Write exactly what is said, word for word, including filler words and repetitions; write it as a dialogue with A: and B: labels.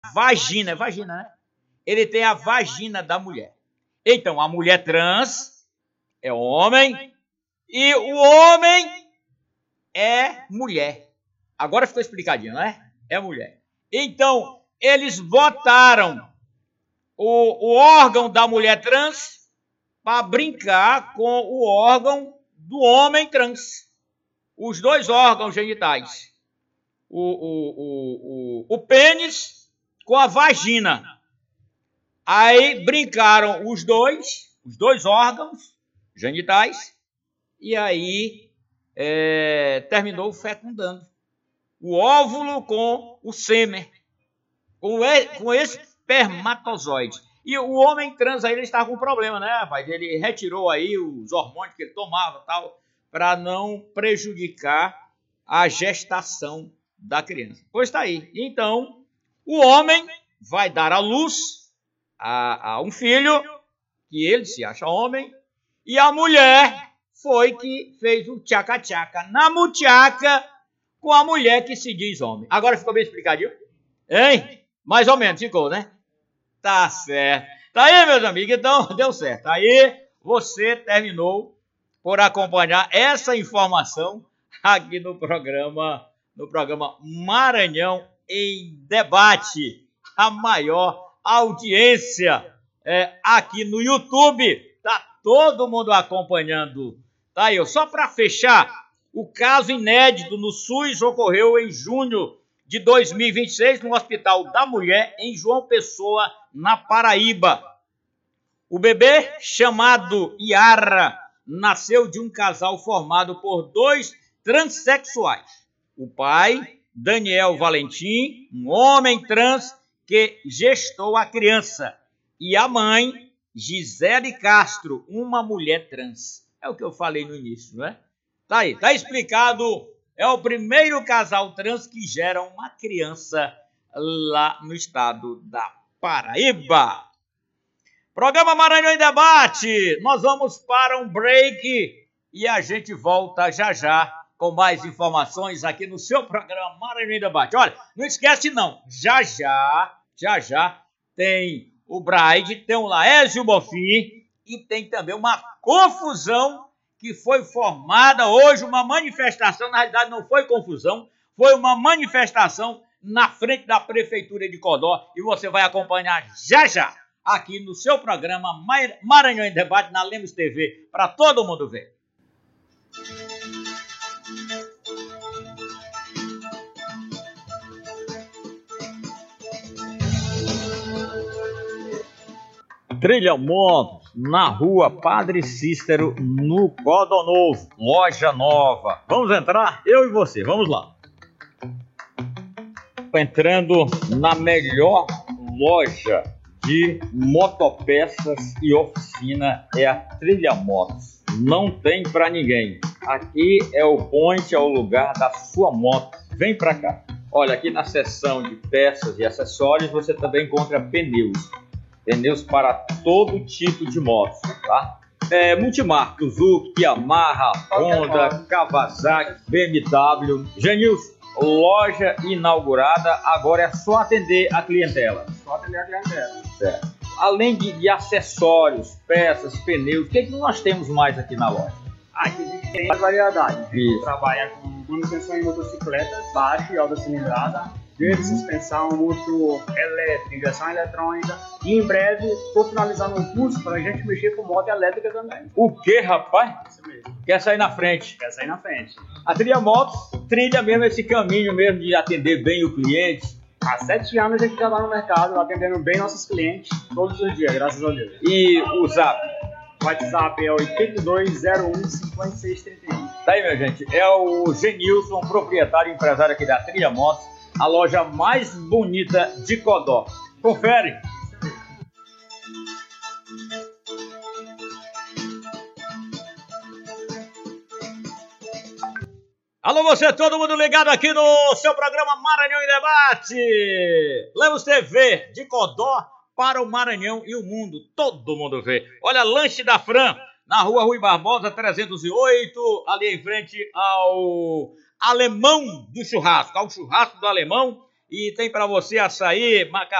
A: vagina, é vagina, né? Ele tem a vagina da mulher. Então, a mulher trans é homem e o homem é mulher. Agora ficou explicadinho, não é? É mulher. Então, eles botaram o, o órgão da mulher trans para brincar com o órgão do homem trans. Os dois órgãos genitais. O, o, o, o, o pênis com a vagina. Aí brincaram os dois, os dois órgãos genitais, e aí é, terminou fecundando. O óvulo com o sêmen, com, e, com esse espermatozoide. E o homem trans aí, ele estava com problema, né, rapaz? Ele retirou aí os hormônios que ele tomava e tal, para não prejudicar a gestação da criança. Pois está aí. Então, o homem vai dar à luz a, a um filho, que ele se acha homem, e a mulher foi que fez o tchaca-tchaca na muchaca com a mulher que se diz homem. Agora ficou bem explicadinho? Hein? Mais ou menos ficou, né? Tá certo. Tá aí, meus amigos, então deu certo. Aí você terminou por acompanhar essa informação aqui no programa, no programa Maranhão em Debate, a maior audiência é, aqui no YouTube. Tá todo mundo acompanhando. Tá aí, só para fechar, o caso inédito no SUS ocorreu em junho de dois mil e vinte e seis no Hospital da Mulher em João Pessoa, na Paraíba. O bebê, chamado Yara, nasceu de um casal formado por dois transexuais. O pai, Daniel Valentim, um homem trans que gestou a criança, e a mãe, Gisele Castro, uma mulher trans. É o que eu falei no início, não é? Tá aí, tá explicado. É o primeiro casal trans que gera uma criança lá no estado da Paraíba. Programa Maranhão em Debate. Nós vamos para um break e a gente volta já já com mais informações aqui no seu programa Maranhão em Debate. Olha, não esquece não, já já, já já tem o Braide, tem o Laésio Bonfim e tem também uma confusão que foi formada hoje, uma manifestação, na realidade não foi confusão, foi uma manifestação na frente da Prefeitura de Codó e você vai acompanhar já já aqui no seu programa Maranhão em Debate na Lemos T V, para todo mundo ver. Trilha Motos, na rua Padre Cícero, no Codó Novo, loja nova. Vamos entrar? Eu e você, vamos lá. Entrando na melhor loja de motopeças e oficina, é a Trilha Motos. Não tem pra ninguém. Aqui é o point, é o lugar da sua moto. Vem pra cá. Olha, aqui na seção de peças e acessórios você também encontra pneus. Pneus para todo tipo de motos, tá? É, multimarca, Suzuki, Yamaha, Honda, Kawasaki, B M W. Genilson, loja inaugurada, agora é só atender a clientela.
B: Só atender a clientela.
A: Certo. Além de, de acessórios, peças, pneus, o que, é que nós temos mais aqui na loja?
B: Aqui a gente tem várias variedades. A gente
A: Isso.
B: trabalha com manutenção em motocicletas, baixa e alta cilindrada, de suspensão, motor elétrico, injeção eletrônica. E em breve estou finalizando um curso para a gente mexer com moto elétrica também.
A: O que, rapaz?
B: Isso mesmo.
A: Quer sair na frente?
B: Quer sair na frente.
A: A Trilha Motos trilha mesmo esse caminho mesmo de atender bem o cliente.
B: Há sete anos a gente já está no mercado, atendendo bem nossos clientes todos os dias, graças a Deus.
A: E o Zap?
B: O WhatsApp é oito dois zero um cinco seis três um.
A: Tá aí, minha gente. É o Genilson, proprietário e empresário aqui da Trilha Motos, a loja mais bonita de Codó. Confere. Alô, você, todo mundo ligado aqui no seu programa Maranhão em Debate. Lemos T V, de Codó para o Maranhão e o mundo. Todo mundo vê. Olha, Lanche da Fran, na rua Rui Barbosa, trezentos e oito, ali em frente ao Alemão do Churrasco, ao churrasco do Alemão. E tem para você açaí, macarrão.